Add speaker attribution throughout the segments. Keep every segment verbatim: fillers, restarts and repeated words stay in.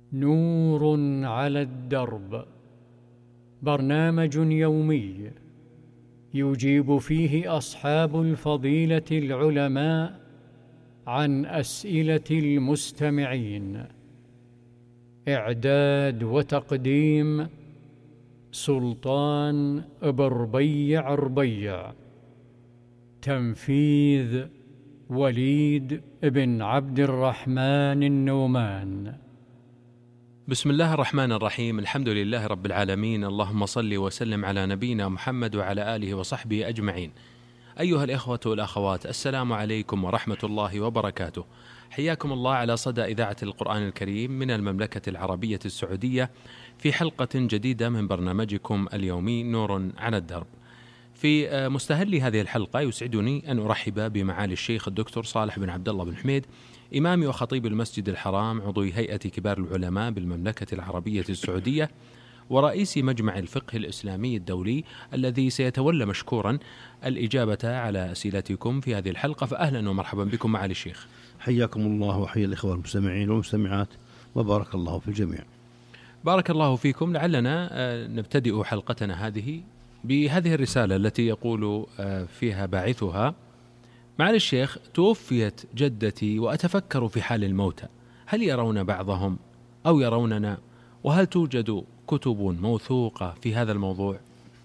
Speaker 1: نور على الدرب، برنامج يومي يجيب فيه أصحاب الفضيلة العلماء عن أسئلة المستمعين. إعداد وتقديم سلطان بربيع ربيع. تنفيذ وليد بن عبد الرحمن النومان.
Speaker 2: بسم الله الرحمن الرحيم. الحمد لله رب العالمين، اللهم صل وسلم على نبينا محمد وعلى آله وصحبه أجمعين. أيها الإخوة والأخوات، السلام عليكم ورحمة الله وبركاته. حياكم الله على صدى إذاعة القرآن الكريم من المملكة العربية السعودية في حلقة جديدة من برنامجكم اليومي نور على الدرب. في مستهل هذه الحلقة يسعدني أن أرحب بمعالي الشيخ الدكتور صالح بن عبد الله بن حميد، إمام وخطيب المسجد الحرام، عضو هيئة كبار العلماء بالمملكة العربية السعودية، ورئيس مجمع الفقه الإسلامي الدولي، الذي سيتولى مشكورا الإجابة على أسئلتكم في هذه الحلقة. فأهلا ومرحبا بكم معالي الشيخ.
Speaker 3: حياكم الله وحيا الإخوة المستمعين والمستمعات، وبارك الله في الجميع.
Speaker 2: بارك الله فيكم. لعلنا نبتدئ حلقتنا هذه بهذه الرسالة التي يقول فيها باعثها: معالي الشيخ، توفيت جدتي وأتفكر في حال الموتى، هل يرون بعضهم أو يروننا؟ وهل توجد كتب موثوقة في هذا الموضوع؟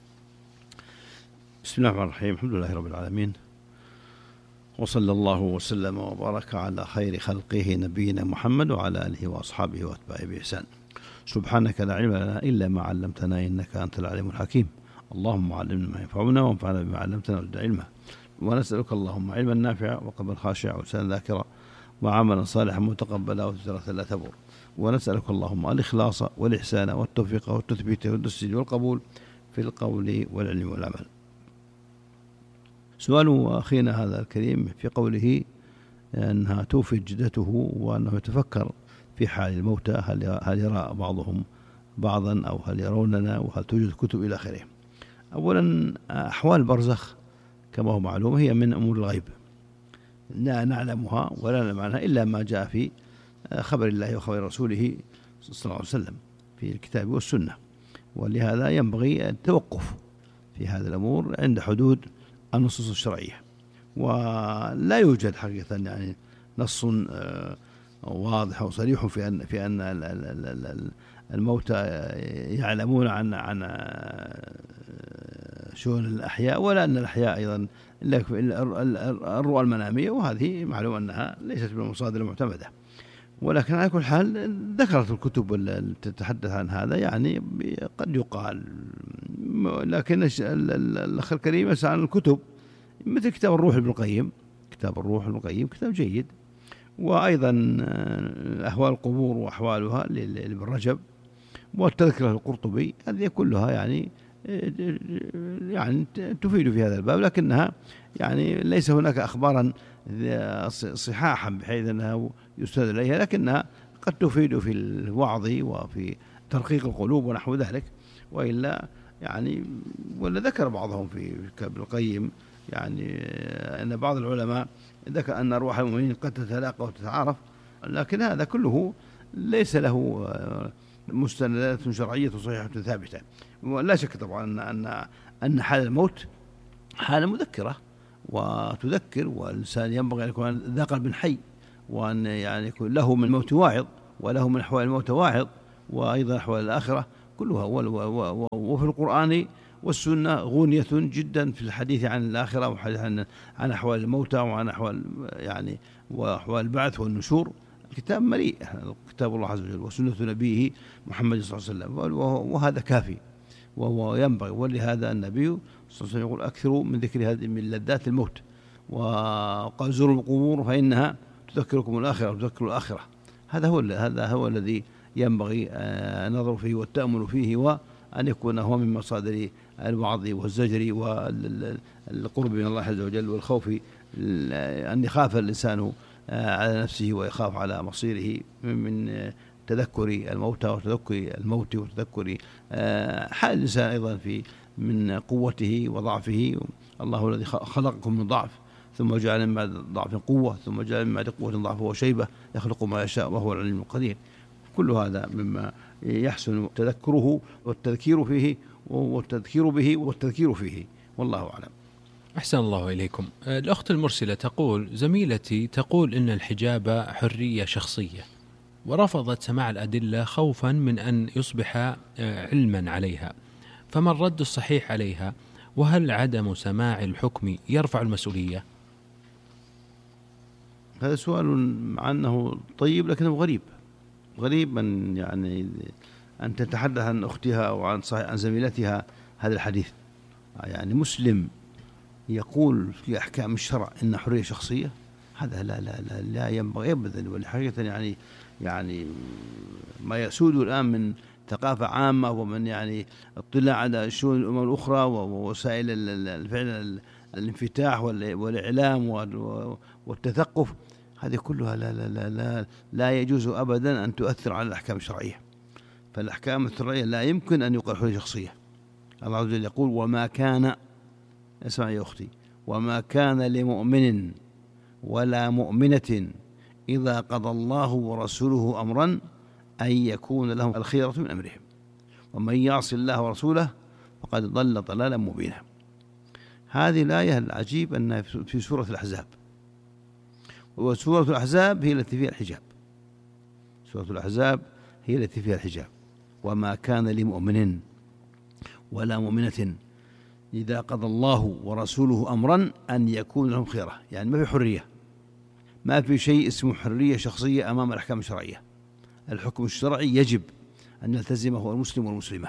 Speaker 3: بسم الله الرحمن الرحيم. الحمد لله رب العالمين، وصلى الله وسلم وبارك على خير خلقه نبينا محمد وعلى آله وأصحابه وأتباعه بإحسان. سبحانك لا علم لنا إلا ما علمتنا إنك أنت العليم الحكيم. اللهم علمنا ما ينفعنا وانفعنا بما علمتنا وزدنا علما. ونسألك اللهم علما نافعا وقلبا خاشعا ولسانا ذاكرا وعملا صالحا متقبلا وتجارة لا تبور. ونسألك اللهم الإخلاص والإحسان والتوفيق والتثبيت والتسديد والقبول في القول والعلم والعمل. سؤال أخينا هذا الكريم في قوله أنها توفي جدته وأنه يتفكر في حال الموتى، هل هل يرى بعضهم بعضا أو هل يروننا وهل توجد كتب إلى آخره. أولا، أحوال البرزخ كما هو معلوم هي من أمور الغيب، لا نعلمها ولا نعلم عنها إلا ما جاء في خبر الله وخبر رسوله صلى الله عليه وسلم في الكتاب والسنة. ولهذا ينبغي التوقف في هذه الأمور عند حدود النصوص الشرعية، ولا يوجد حقيقة يعني نص واضح وصريح في أن في أن الموتى يعلمون عن عن شؤون الأحياء، ولا أن الأحياء أيضا الرؤى المنامية، وهذه معلوم أنها ليست من المصادر المعتمدة. ولكن على كل حال ذكرت الكتب التي تتحدث عن هذا، يعني قد يقال. لكن الأخ الكريم يسأل عن الكتب مثل كتاب الروح ابن القيم. كتاب الروح ابن القيم كتاب جيد، وأيضا أحوال القبور وأحوالها لابن رجب، والتذكرة القرطبي، هذه كلها يعني يعني تفيد في هذا الباب، لكنها يعني ليس هناك أخبارا صحاحا بحيث أنها يستند إليها، لكنها قد تفيد في الوعظ وفي ترقيق القلوب ونحو ذلك. وإلا يعني ولا ذكر بعضهم في كتاب القيم يعني أن بعض العلماء ذكر أن أرواح المؤمنين قد تتلاقى وتتعارف، لكن هذا كله ليس له مستندات شرعية صحيحة ثابتة. ولا شك طبعا أن أن أن حال الموت حالة مذكرة وتذكر، والإنسان ينبغي أن يكون ذا قلب حي، وأن يعني يكون له من الموت واعظ وله من أحوال الموت واعظ، وأيضا أحوال الآخرة كلها. وفي القرآن والسنة غنية جدا في الحديث عن الآخرة وحديث عن عن أحوال الموتى وعن أحوال يعني وأحوال البعث والنشور. الكتاب مليء، كتاب الله عز وجل وسنة نبيه محمد صلى الله عليه وسلم، وهذا كافي وهو ينبغي. ولهذا النبي صلى الله عليه وسلم يقول: أكثروا من ذكر هذه من لذات الموت، وقال: زوروا القبور فإنها تذكركم الآخرة وتذكر الآخرة. هذا هو هذا هو الذي ينبغي النظر فيه والتأمل فيه، وأن يكون هو من مصادر الوعظ والزجر والقرب من الله عز وجل، والخوف أن يخاف الإنسان على نفسه ويخاف على مصيره من تذكر الموتى وتذكر الموت وتذكر حال الإنسان أيضا في من قوته وضعفه. الله الذي خلقكم من ضعف ثم جعل من بعد ضعف قوة ثم جعل من بعد قوة ضعف وشيبة يخلق ما يشاء وهو العليم القدير. كل هذا مما يحسن تذكره والتذكير فيه والتذكير به والتذكير فيه، والله أعلم.
Speaker 2: أحسن الله إليكم. الأخت المرسلة تقول: زميلتي تقول إن الحجاب حرية شخصية، ورفضت سماع الأدلة خوفا من أن يصبح علما عليها، فما الرد الصحيح عليها؟ وهل عدم سماع الحكم يرفع المسؤولية؟
Speaker 3: هذا سؤال عنه طيب لكنه غريب، غريب من يعني أن تتحدث عن أختها أو عن عن زميلتها هذا الحديث. يعني مسلم يقول في أحكام الشرع إن حرية شخصية، هذا لا لا لا, لا ينبغي أبدا. والحقيقة يعني يعني ما يسود الآن من ثقافة عامة ومن يعني اطلاع على شؤون الأمم الأخرى ووسائل الفعل الانفتاح والإعلام والتثقف، هذه كلها لا لا لا لا لا يجوز أبدا أن تؤثر على الأحكام الشرعية. فالأحكام الشرعية لا يمكن أن يقال حرية شخصية. الله عز وجل يقول: وما كان، اسمع يا أختي، وما كان لمؤمن ولا مؤمنة إذا قضى الله ورسوله أمرا أن يكون لهم الخيرة من أمرهم ومن يعص الله ورسوله فقد ضل ضلالا مبينا. هذه الآية العجيب أنها في سورة الأحزاب، وسورة الأحزاب هي التي فيها الحجاب. سورة الأحزاب هي التي فيها الحجاب. وما كان لمؤمن ولا مؤمنة إذا قضى الله ورسوله أمرا أن يكون لهم خيرة، يعني ما في حرية، ما في شيء اسمه حرية شخصية أمام الأحكام الشرعية. الحكم الشرعي يجب أن يلتزمه المسلم والمسلمة.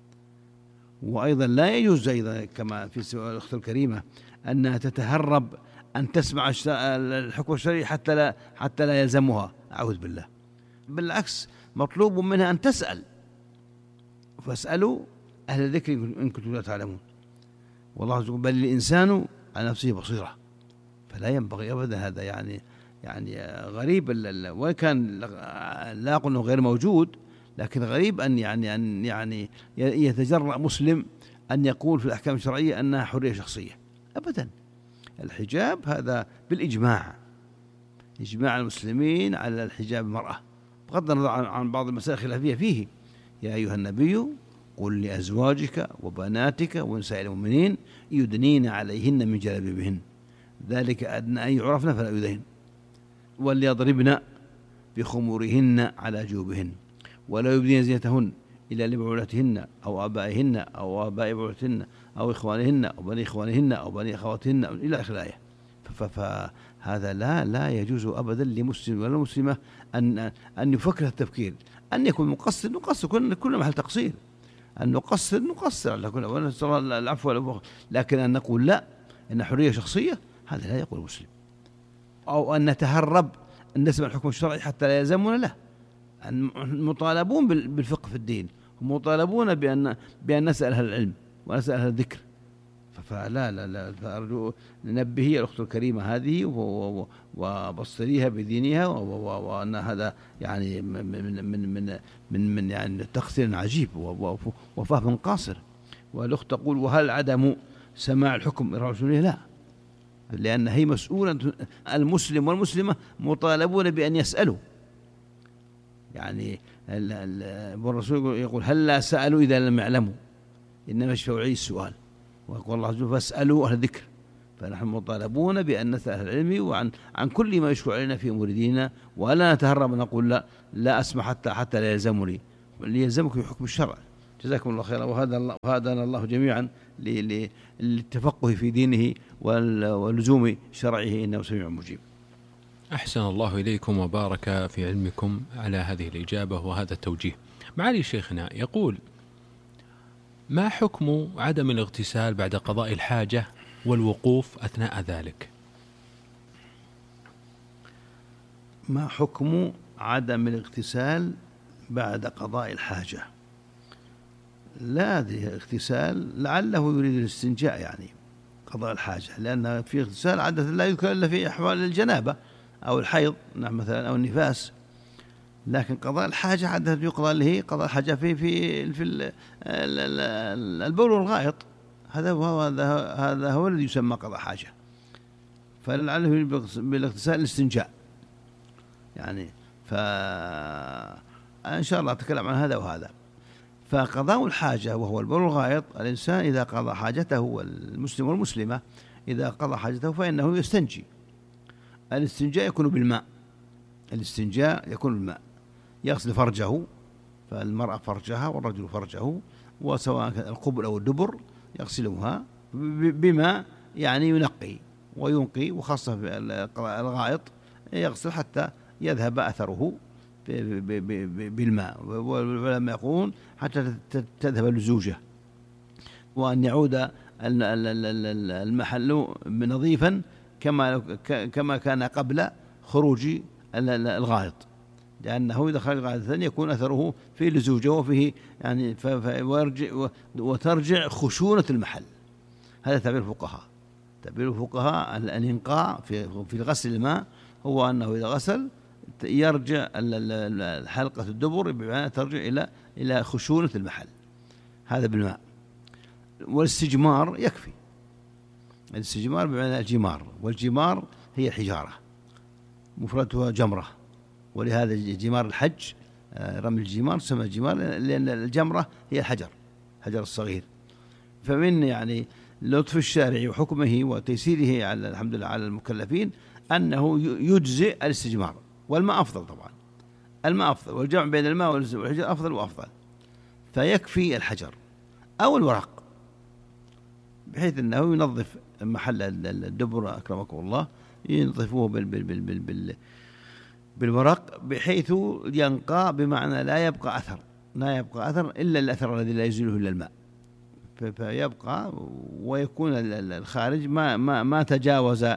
Speaker 3: وأيضا لا يجوز أيضا كما في الأخت الكريمة أنها تتهرب أن تسمع الحكم الشرعي حتى لا حتى لا يلزمها، أعوذ بالله. بالعكس، مطلوب منها أن تسأل، فاسألوا أهل الذكر إن كنتم لا تعلمون. والله يقول: بل الإنسان على نفسه بصيرة. فلا ينبغي أبدا هذا، يعني يعني غريب، وكان لا أقول أنه غير موجود، لكن غريب أن يعني أن يعني يتجرأ مسلم أن يقول في الأحكام الشرعية أنها حرية شخصية أبدا. الحجاب هذا بالإجماع، إجماع المسلمين على الحجاب المرأة، بغض النظر عن بعض المسائل الخلافية فيه. يا أيها النبي قل لأزواجك وبناتك ونساء المؤمنين يدنين عليهن من جلابيبهن ذلك أدنى أن يعرفن فلا يؤذين وليضربن بخمورهن على جيوبهن ولا يبدين زينتهن إلا لبعولتهن أو آبائهن أو آباء بعولتهن أو إخوانهن أو بني إخوانهن أو بني أخواتهن إلى آخر الآية. فهذا لا لا يجوز أبدا لمسلم ولا مسلمة أن أن يفكر التفكير أن يكون مقصر. نقصر، كل كل محل تقصير، أن نقصر نقصر على كل العفو والبخل، لكن أن نقول لا إن حرية شخصية، هذا لا يقول مسلم. أو أن نتهرب أن نسمع الحكم الشرعي حتى لا يلزمنا له. مطالبون بالفقه في الدين، مطالبون بأن بأن نسأل أهل العلم ونسأل أهل الذكر. فلا لا لا فأرجو ننبهي الأخت الكريمة هذه وبصريها بدينها، وأن هذا يعني من من من من, من يعني تقصير عجيب وفهم قاصر. والأخت تقول: وهل عدم سماع الحكم الرسولي؟ لا، لأن هي مسؤولة. المسلم والمسلمة مطالبون بأن يسألوا. يعني الرسول يقول: هل لا سألوا إذا لم يعلموا، إنما يشفع السؤال. ويقول الله عز وجل: فاسألوا أهل الذكر. فنحن مطالبون بأن نسأل أهل العلم وعن عن كل ما يشفع علينا في أمور ديننا، ولا نتهرب ونقول لا لا أسمع حتى حتى لا يلزمني، ليلزمك بحكم الشرع. جزاكم الله خيرا، وهذا الله وهدانا الله جميعا للتفقه في دينه ولزوم شرعه، إنه سميع مجيب.
Speaker 2: أحسن الله إليكم وبارك في علمكم على هذه الإجابة وهذا التوجيه. معالي شيخنا يقول: ما حكم عدم الاغتسال بعد قضاء الحاجة والوقوف أثناء ذلك؟
Speaker 3: ما حكم عدم الاغتسال بعد قضاء الحاجة؟ لا أدري، اغتسال لعله يريد الاستنجاء، يعني قضاء الحاجة، لأن في اغتسال عادة لا يذكر إلا في أحوال الجنابة أو الحيض مثلا أو النفاس، لكن قضاء الحاجة عادة يقضى له قضاء الحاجة في في في البول والغائط. هذا هو هذا هو الذي يسمى قضاء حاجة. فلعله بالاغتسال الاستنجاء، يعني ف إن شاء الله أتكلم عن هذا وهذا. فقضاء الحاجة وهو البول والغائط، الإنسان إذا قضى حاجته، والمسلم والمسلمة إذا قضى حاجته فإنه يستنجي. الاستنجاء يكون بالماء، الاستنجاء يكون بالماء، يغسل فرجه، فالمرأة فرجها والرجل فرجه، وسواء القبل أو الدبر يغسلها بما يعني ينقي وينقي، وخاصة في الغائط يغسل حتى يذهب أثره بالماء، والعلماء يقولون حتى تذهب اللزوجة، وأن يعود المحل نظيفا كما كما كان قبل خروج الغائط، لأنه إذا خرج غائط ثاني يكون أثره في اللزوجة وفيه يعني ويرجع وترجع خشونة المحل. هذا تعبير الفقهاء. تعبير الفقهاء الإنقاء في في غسل الماء هو أنه إذا غسل يرجع حلقة الدبر بمعنى ترجع إلى إلى خشونة المحل، هذا بالماء. والاستجمار يكفي. الاستجمار بمعنى الجمار، والجمار هي حجارة مفردها جمرة، ولهذا جمار الحج رمي الجمار سمى جمار لأن الجمرة هي الحجر، الحجر الصغير. فمن يعني لطف الشارع وحكمه وتيسيره على الحمد لله على المكلفين أنه يجزئ الاستجمار، والماء أفضل طبعا، الماء أفضل، والجمع بين الماء والحجر أفضل وأفضل. فيكفي الحجر أو الورق بحيث أنه ينظف محل الدبر أكرمكم الله، ينظفوه بال بال بال بال بال بالورق بحيث ينقى، بمعنى لا يبقى أثر، لا يبقى أثر إلا الأثر الذي لا يزيله إلا الماء، فيبقى ويكون الخارج ما ما ما تجاوز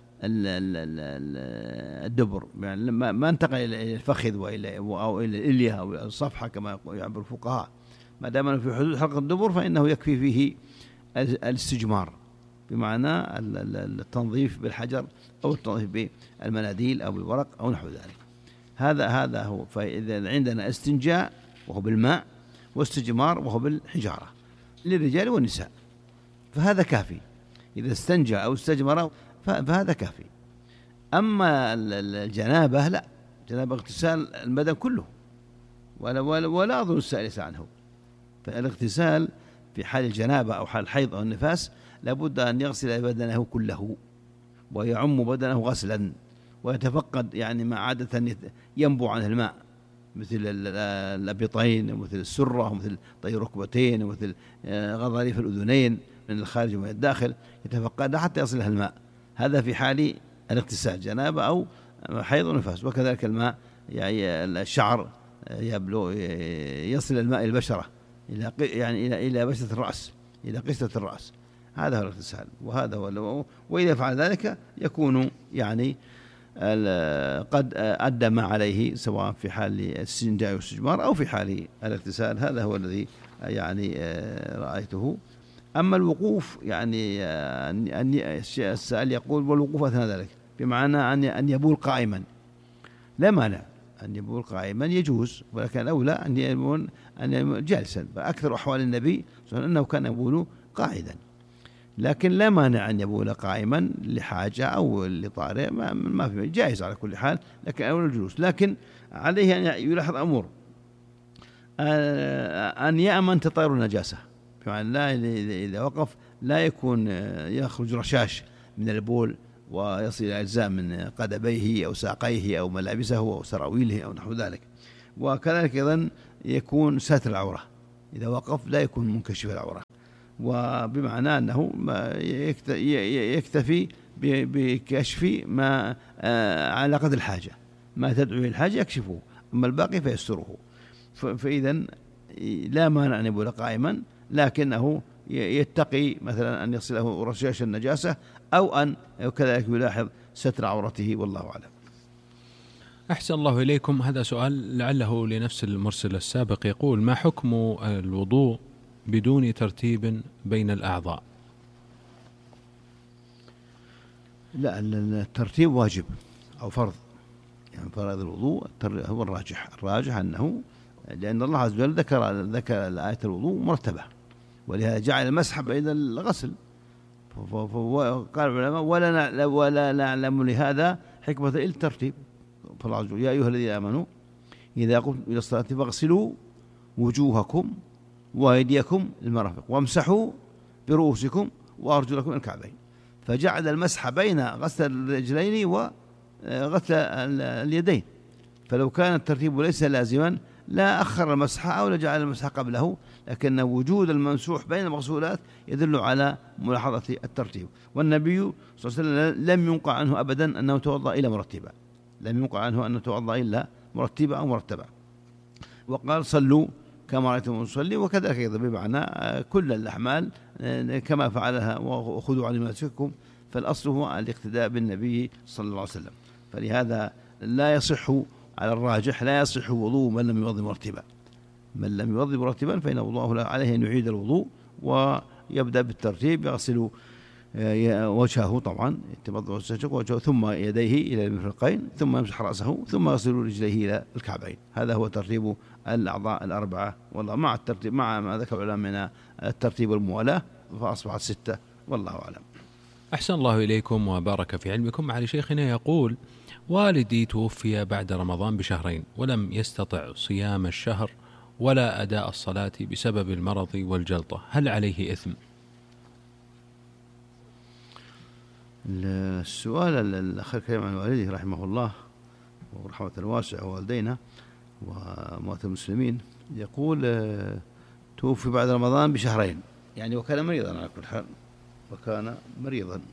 Speaker 3: الدبر، يعني ما انتقل إلى الفخذ وإلى أو إلى الإلية أو الصفحة كما يعبر الفقهاء. ما دام في حدود حلقة الدبر فإنه يكفي فيه الاستجمار، بمعنى التنظيف بالحجر أو التنظيف بالمناديل أو بالورق أو نحو ذلك. هذا هذا هو. فإذا عندنا استنجاء وهو بالماء، واستجمار وهو بالحجارة للرجال والنساء، فهذا كافي. إذا استنجى أو استجمر فهذا كافي. أما الجنابة لا، جنابة اغتسال البدن كله، ولا ولا, ولا أظن السائل يسأل عنه. فالاغتسال في حال الجنابة أو حال الحيض أو النفاس لابد أن يغسل بدنه كله ويعم بدنه غسلا، ويتفقد يعني ما عادة ينبع عنه الماء، مثل الأبطين ومثل السرة ومثل طي الركبتين ومثل غضاريف الأذنين من الخارج ومن الداخل، يتفقد حتى يصلها الماء. هذا في حال الاغتسال جنابة أو حيض ونفاس. وكذلك الماء يعني الشعر يبلغ يصل الماء البشرة إلى يعني إلى إلى بشرة الرأس، إلى قشرة الرأس. هذا هو الاغتسال، وهذا هو. وإذا فعل ذلك يكون يعني قد أدى ما عليه، سواء في حال الاستنجاء والاستجمار أو في حال الاغتسال. هذا هو الذي يعني رأيته. أما الوقوف يعني أن السائل يقول والوقوف أثناء ذلك، بمعنى أن يبول قائما، لا مانع أن يبول قائما يجوز، ولكن الأولى أن يبول أن يبول جالسا. فأكثر أحوال النبي صلى الله عليه وسلم أنه كان يبول قاعدا، لكن لا مانع أن يبول قائما لحاجة أو لطارئ، ما, ما في جائز على كل حال، لكن أول الجلوس. لكن عليه أن يلاحظ أمور، أن يأمن تطير النجاسة، بمعنى لا إذا وقف لا يكون يخرج رشاش من البول ويصل إلى أجزاء من قدميه أو ساقيه أو ملابسه أو سراويله أو نحو ذلك. وكذلك أيضا يكون ساتر العورة، إذا وقف لا يكون منكشف العورة، وبمعنى أنه يكتفي بكشف ما على قدر الحاجة، ما تدعو إلى الحاجة يكشفه، أما الباقي فيستره. فإذا لا مانع أن يبول قائما، لكنه يتقي مثلا أن يصله رشاش النجاسة، أو أن كذلك يلاحظ ستر عورته، والله أعلم.
Speaker 2: أحسن الله إليكم. هذا سؤال لعله لنفس المرسل السابق، يقول: ما حكم الوضوء بدون ترتيب بين الأعضاء؟
Speaker 3: لا، الترتيب واجب أو فرض، يعني فرض الوضوء هو الراجح. الراجح أنه لأن الله عز وجل ذكر ذكر آية الوضوء مرتبة، ولهذا جعل المسح بين الغسل. قال العلماء: ولا ولا نعلم لهذا حكمة إلا الترتيب. فالله عز وجل: يا أيها الذين آمنوا إذا قمتم إلى الصلاة فاغسلوا وجوهكم وأيديكم للمرافق وامسحوا برؤوسكم وأرجلكم إلى الكعبين. فجعل المسح بين غسل الرجلين وغسل اليدين، فلو كان الترتيب ليس لازما لا أخر المسح أو لجعل المسح قبله، لكن وجود الممسوح بين المغسولات يدل على ملاحظة الترتيب. والنبي صلى الله عليه وسلم لم ينقع عنه أبدا أنه توضأ إلا مرتبا، لم ينقع عنه أنه توضأ إلا مرتبا أو مرتبا. وقال صلوا كما رأيتم نصلي، وكذلك أيضا بمعنى كل الأعمال كما فعلها وخذوا عن مناسككم، فالأصل هو الاقتداء بالنبي صلى الله عليه وسلم. فلهذا لا يصح على الراجح لا يصح وضوء من لم يوضئ مرتبا، من لم يوضئ مرتبا فإن وضوءه عليه أن يعيد الوضوء ويبدأ بالترتيب، يغسل وجهه طبعا وجهه ثم يديه إلى المرفقين ثم يمسح رأسه ثم يغسل رجليه إلى الكعبين. هذا هو ترتيب الأعضاء الأربعة، والله مع الترتيب مع ما ذكر العلماء من الترتيب والموالاة فأصبحت ستة، والله أعلم.
Speaker 2: أحسن الله إليكم وبارك في علمكم. معالي شيخنا يقول: والدي توفي بعد رمضان بشهرين ولم يستطع صيام الشهر ولا أداء الصلاة بسبب المرض والجلطة، هل عليه إثم؟
Speaker 3: السؤال الأخير كلام عن والده رحمه الله ورحمة الواسع والدينا وموت المسلمين، يقول توفي بعد رمضان بشهرين، يعني وكان مريضا على كل حال، وكان مريضا،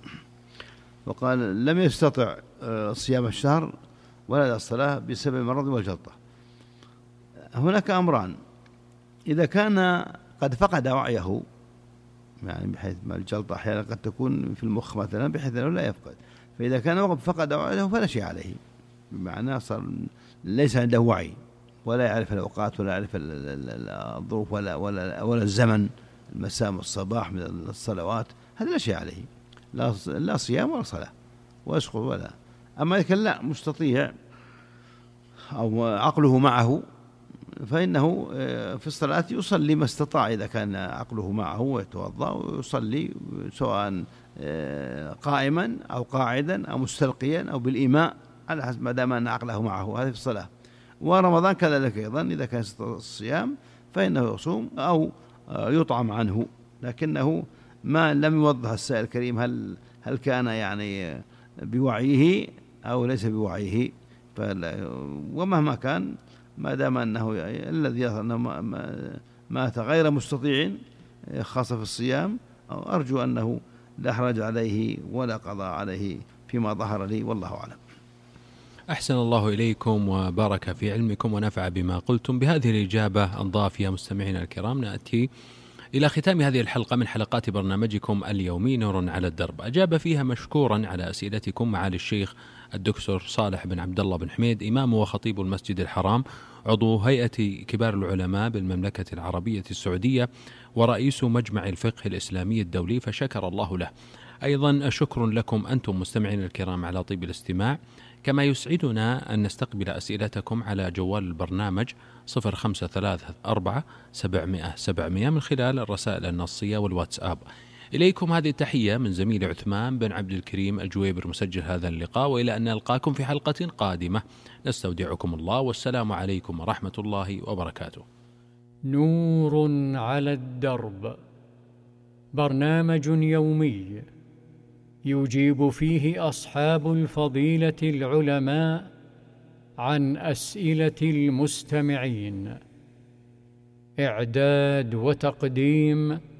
Speaker 3: وقال لم يستطع صيام الشهر ولا الصلاة بسبب المرض والجلطة. هناك أمران: إذا كان قد فقد وعيه، يعني بحيث ما الجلطة أحيانا قد تكون في المخ مثلا بحيث أنه لا يفقد، فإذا كان فقد وعيه فلا شيء عليه، بمعنى صار ليس عنده وعي ولا يعرف الأوقات ولا يعرف الظروف ولا, ولا, ولا الزمن، المساء والصباح من الصلوات، هذا لا شيء عليه، لا, لا صيام ولا صلاة ويسقط ولا. أما إذا كان لا مستطيع أو عقله معه فإنه في الصلاة يصلي ما استطاع، إذا كان عقله معه ويتوضأ ويصلي سواء قائما أو قاعدا أو مستلقيا أو بالإيماء على حسب ما دام أن عقله معه، هذه في الصلاة. ورمضان كذلك أيضا إذا كان الصيام فإنه يصوم أو يطعم عنه، لكنه ما لم يوضح السائل الكريم هل هل كان يعني بوعيه أو ليس بوعيه، ومهما كان ما دام أنه الذي مات غير مستطيع خاصة في الصيام، أرجو أنه لا حرج عليه ولا قضاء عليه فيما ظهر لي، والله أعلم.
Speaker 2: أحسن الله إليكم وبارك في علمكم ونفع بما قلتم. بهذه الإجابة الضافية مستمعينا الكرام نأتي إلى ختام هذه الحلقة من حلقات برنامجكم اليومي نور على الدرب، أجاب فيها مشكورا على أسئلتكم معالي الشيخ الدكتور صالح بن عبد الله بن حميد، إمام وخطيب المسجد الحرام، عضو هيئة كبار العلماء بالمملكة العربية السعودية ورئيس مجمع الفقه الإسلامي الدولي، فشكر الله له. أيضا شكر لكم أنتم مستمعين الكرام على طيب الاستماع، كما يسعدنا أن نستقبل أسئلتكم على جوال البرنامج صفر خمسة ثلاثة أربعة سبعمائة سبعمائة من خلال الرسائل النصية والواتساب. إليكم هذه التحية من زميل عثمان بن عبد الكريم الجويبر مسجل هذا اللقاء، وإلى أن نلقاكم في حلقة قادمة نستودعكم الله، والسلام عليكم ورحمة الله وبركاته.
Speaker 1: نور على الدرب، برنامج يومي يجيب فيه أصحاب الفضيلة العلماء عن أسئلة المستمعين. إعداد وتقديم